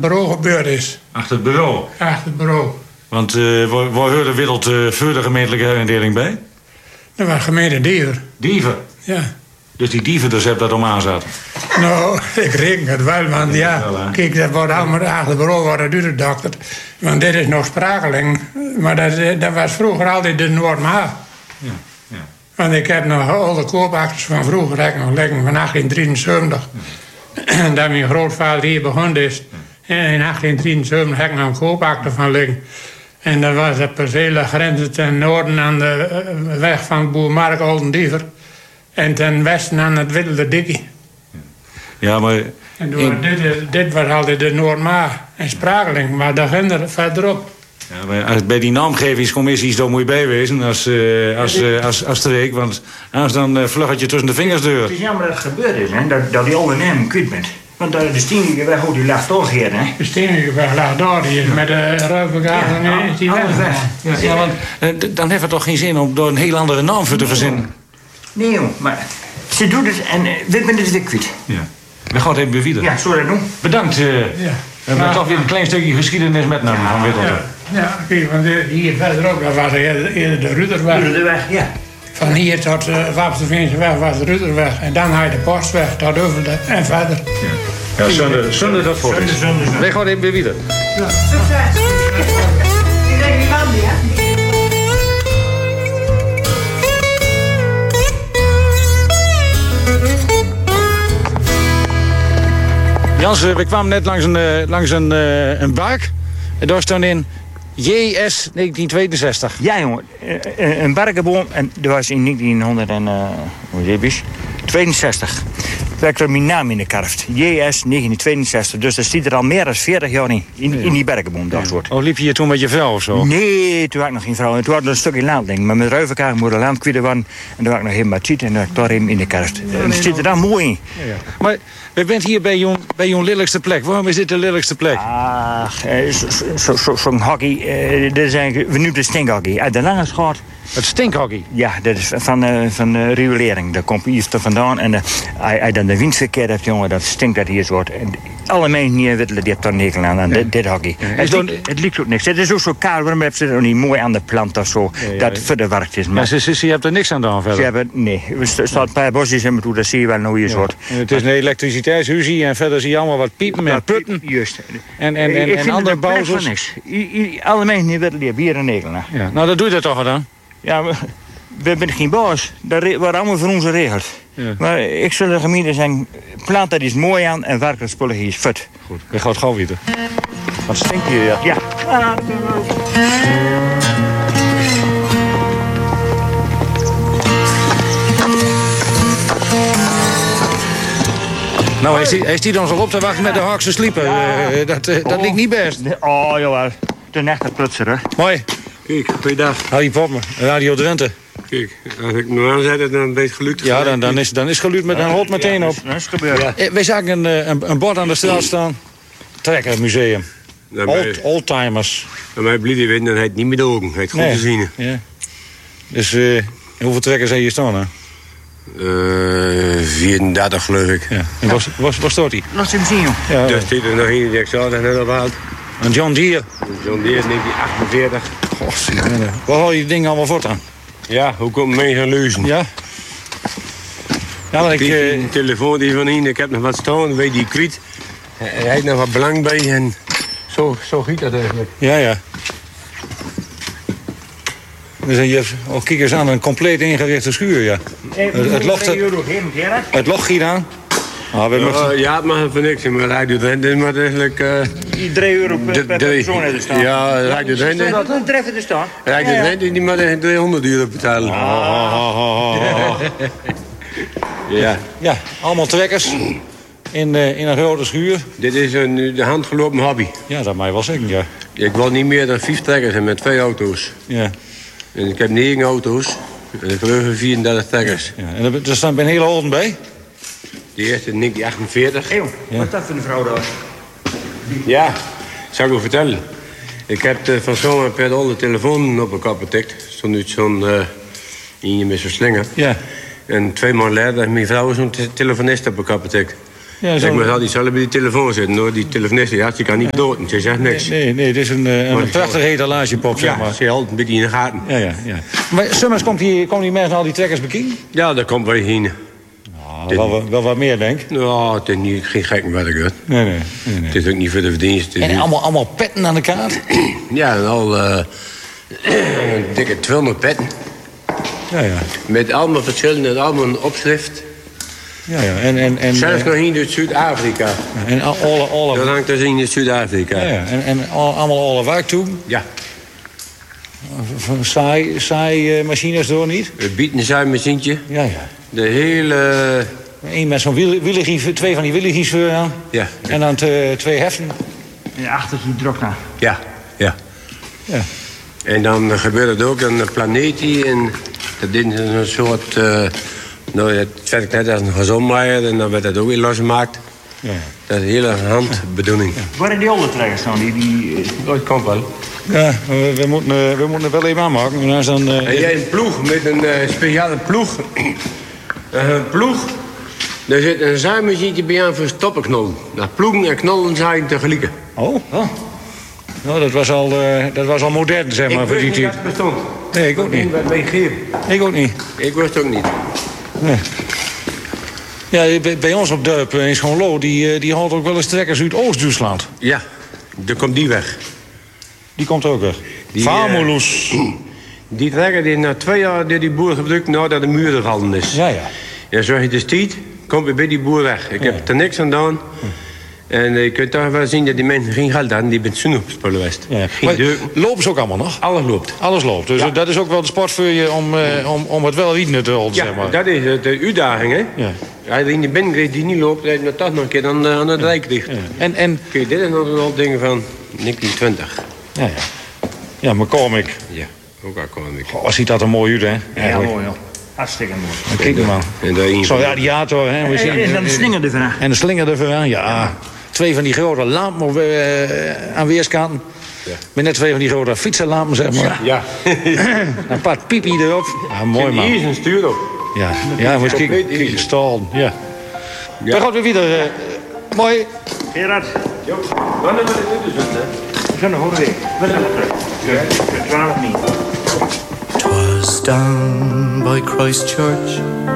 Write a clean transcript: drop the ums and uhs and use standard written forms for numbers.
bureau gebeurd is. Achter het bureau? Achter het bureau. Want waar hoort de wereld voor de gemeentelijke herindeling bij? Dat was gemeente Diever. Diever? Ja. Dus die dieven dus hebben dat om aanzaten? Nou, ik reken het wel, want ja, kijk, dat wordt allemaal achter het bureau worden uitgedokterd. Want dit is nog Sprakeling, maar dat was vroeger altijd de Noordmaar. Ja, ja. Want ik heb nog al de koopakters van vroeger nog liggen, van 1873. Ja. Dat mijn grootvader hier begonnen is. Ja. En in 1873 heb ik nog een koopakter van liggen. En dat was het perceel grenzen ten noorden aan de weg van boer Mark Oldendiever. En ten westen aan het Wilde Dikkie. Ja, maar... En dit was altijd de Noordmaar en Sprakeling, maar daar ging er verderop. Ja, maar bij die naamgevingscommissie is dat moet je bijwezen als streek, want anders dan vlucht je tussen de vingers door. Het is jammer dat het gebeurd is, hè, dat die oude naam kut bent. Want de Steenige weg, die lag toch hier, hè? De Steenige weg lag daar, die is met de ruimtegaten is die weg. Ja, want dan heeft het toch geen zin om door een heel andere naam voor te verzinnen? Nee, joh, maar ze doet het en we zijn het weer kwijt. Ja. We gaan het even bewieden. Ja, zo dat doen. Bedankt. We hebben toch weer een klein stukje geschiedenis metnamen van Wittelde. Ja, kijk, want hier verderop was eerder de Ruterweg. Ruterweg, ja. Van hier tot Wapstervinseweg was de Ruterweg. En dan had je de Postweg tot Uffelde en verder. Ja, zonder dat voor is. Wij gaan even bewieden. Ja. Succes! Ik denk niet van die, hè? Jans, we kwamen net langs een bark. En daar stond in JS 1962. Ja, jongen. Een barkenboom. En dat was in 1962. Daar kwam mijn naam in de karft. JS 1962. Dus dat zit er al meer dan 40 jaar in die berkenboom. Dat soort. Oh, liep je hier toen met je vrouw of zo? Nee, toen had ik nog geen vrouw. Toen had ik een stukje land, denk ik. Maar met ruivenkaart moet er land kwijt worden. En toen had ik nog helemaal ziet en dan had ik daar in de karft. En dat zit er dan mooi in. Ja. Maar we bent hier bij jouw lelijkste plek. Waarom is dit de lelijkste plek? Zo'n hockey. Dat is eigenlijk, we noemen het stinkhockey. Uit de lange schort. Het stinkhockey? Ja, dat is van riolering. Dat komt hier vandaan. En als dan de windverkeer hebt, jongen, dat stinkt dat hier soort. Alle mensen hier Wittelen, die hebben daar nekel aan dit hockey. Ja. Het lijkt ook niks. Het is ook zo kaal, waarom hebben ze het ook niet mooi aan de plant of zo. Ja, dat verderwerkt is. Maar ze hebben er niks aan gedaan verder? Nee, er staan een paar bosjes in me toe, dat zie je wel nou hier soort. Het is een elektriciteitshuisje en verder zie je allemaal wat piepen en putten. Juist. En andere bouwsels. Alle mensen hier Wittelen, die hebben hier een nekel aan. Ja. Nou, dat doe je dat toch dan? Ja, we zijn geen baas. Dat wordt allemaal voor ons geregeld. Ja. Maar ik zal de gemeente zeggen, plant dat is mooi aan en werkelijkspullig is fut. Goed, we gaan het gauw weten. Wat stinkt hier, ja? Ja. Nou, hij is dan zo op te wachten met de Haagse slieper. Ja. Dat ligt niet best. Oh, jawel. De nechter prutser, hè. Mooi. Kijk, goeiedag. Harry Popmer, Radio Drenthe. Kijk, als ik me aanzet, dan een beetje geluid. Ja, dan is geluid met een hot meteen op. Dat is gebeurd. Ja. Wij zagen een bord aan de straat staan. Trekkermuseum. Oldtimers. Bij mij blieft hij weten, dan heeft het niet meer de ogen. Hij heeft goed te zien. Ja. Dus hoeveel trekkers heb je staan, hè? 34, geloof ik. Ja. En waar staat hij? Laat hem zien, joh. Ja. Daar zit er nog een die ik zo net ophaald. Een John Deere. Een John Deere 1948. Goh, waar haal je die dingen allemaal voor aan? Ja, hoe komt mee gaan leuzen? Ja. Ja, maar een telefoon die van hier, ik heb nog wat staan, weet die kwijt. Hij heeft nog wat belang bij en zo giet dat eigenlijk. Ja. Dus je hebt, kijk eens aan, een compleet ingerichte schuur, ja. Het logt hier aan. Ja, het mag voor niks in, maar Radio Drenthe maar eigenlijk... €3 per persoon te staan. Ja, Radio Drenthe... Dat treffen te staan. Radio Drenthe, die moet €300 betalen. Ja, allemaal trekkers in een grote schuur. Dit is de handgelopen hobby. Ja, dat mag je wel zeggen, ja. Ik wil niet meer dan 5 trekkers hebben met 2 auto's. Ja. En ik heb 9 auto's. En ik geloof 34 trekkers. Ja, en er staan een hele orden bij? Die eerste in 1948. Hey, wat is dat voor een vrouw daar? Ja, zou ik u vertellen. Ik heb van zo'n per de telefoon op elkaar betikt. Zo'n in met zo'n slinger. Ja. En 2 maanden later heeft mijn vrouw zo'n telefonist op elkaar betikt. Ja, Ik moet altijd zelf bij die telefoon zitten, hoor. Die telefonist, je kan niet doden, ze zegt niks. Nee, het is een prachtige etalagepop, zeg maar. Ja, ze houdt een beetje in de gaten. Ja. Maar soms komen die mensen al die trekkers bekijken? Ja, daar komt wel heen. Wel wat meer, denk ik. Nou, het is niet, geen gek wat ik uit. Nee. Het is ook niet voor de verdienst. En allemaal petten aan de kaart? Ja, en al dikke 200 petten. Ja. Met allemaal verschillende, allemaal een opschrift. Ja. En zelfs nog hier in Zuid-Afrika. En alle... Dat hangt dus in Zuid-Afrika. Ja. En allemaal alle werk toe? Ja. Van saai machines door niet? We bieden een zuimachientje. Ja. De hele... Eén met zo'n twee van die wieligingsveur aan. Ja. En dan twee heften. En achter die drokna. Ja. Ja. En dan gebeurt het ook een planeetie. En dat is een soort... het werkt net als een gazonmaaier. En dan werd dat ook weer losgemaakt. Ja. Dat is een hele handbedoeling. Waar zijn die oude trekkers dan? Dat komt wel. Ja, we moeten het wel even aanmaken. En En jij een ploeg met een speciale ploeg. Een ploeg. Daar zit een zaaimachientje bij aan voor stoppenknol. Nou, ploegen en knollen zaaien tegelijk. Oh. Nou, dat was al modern, zeg maar, voor die tijd. Dat bestond. Nee, ik ook niet. Wat mij geven. Ik ook niet. Ik wist ook niet. Nee. Ja, bij ons op Duip in Schoonlo, die haalt ook wel eens trekkers uit Oost-Duitsland. Ja, dan komt die weg. Die komt ook weg. Famulus. Die trekker die na 2 jaar die boer gebruikt nadat de muur er gevallen is. Ja. En zoals je de stiet, komt weer bij die boer weg. Ik heb er niks aan gedaan. En je kunt toch wel zien dat die mensen geen geld hadden. Die zijn op spullen geweest. Ja. Geen deuken. Lopen ze ook allemaal nog? Alles loopt. Alles loopt. Dus dat is ook wel de sport voor je om het wel wieden te houden, Ja, zeg maar. dat is de uitdaging, hè. Ja. Als je in de binnenkreeg die niet loopt, dan heb je toch nog een keer aan het rijk ligt. Ja. En Kijk, dit is nog een oud ding van 1920. ja, maar comic. Ja, ook al comic. Oh, ziet dat er mooi uit, hè? Ja, mooi, joh. Hartstikke mooi. Kijk maar. En daar Zo'n radiator, hè? We zien, En dan de slinger ervan. en de slinger ervan, ja. 2 van die grote lampen aan weerskanten. Ja. Met net 2 van die grote fietsenlampen, zeg maar. Ja. Een paar piepie erop. Ja, mooi, man. Hier is een stuur op. Ja, moet je kijken. Compleet easy. Stal, ja. Dan gaan we weer mooi. Gerard, Ja. Wanneer wil je dit dus doen, hè? we zijn nog een week. We zijn nog terug. Ja, 12 niet. 'Twas down by Christ Church